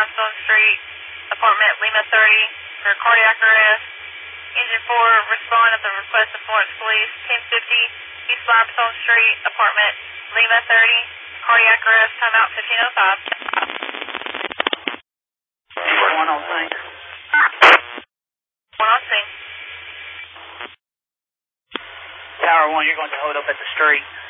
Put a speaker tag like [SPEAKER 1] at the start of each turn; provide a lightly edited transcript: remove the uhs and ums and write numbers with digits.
[SPEAKER 1] Limestone Street, apartment Lima 30, for cardiac arrest. Engine 4, respond at the request of Florence Police, 1050, East Limestone Street, apartment Lima 30, cardiac arrest, timeout 1505.
[SPEAKER 2] One on scene.
[SPEAKER 1] One on scene.
[SPEAKER 2] Tower 1, you're going to hold up at the street.